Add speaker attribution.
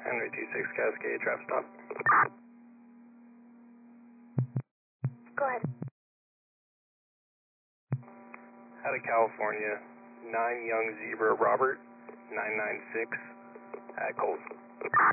Speaker 1: Henry 26 Cascade, traffic stop.
Speaker 2: Go ahead.
Speaker 1: Out of California, 9 Young Zebra Robert, 996 at Coles.